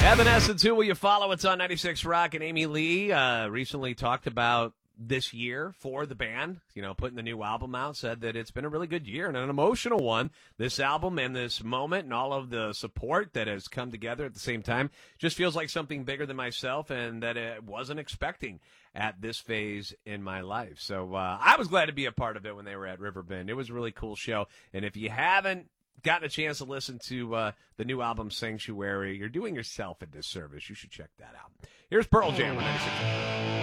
Evanescence, who will you follow? It's on 96 Rock, and Amy Lee recently talked about this year for the band, putting the new album out, said that it's been a really good year and an emotional one. This album and this moment and all of the support that has come together at the same time just feels like something bigger than myself and that I wasn't expecting at this phase in my life. So I was glad to be a part of it when they were at Riverbend. It was a really cool show, and if you haven't gotten a chance to listen to the new album Sanctuary, you're doing yourself a disservice. You should check that out. Here's Pearl Jam on 96.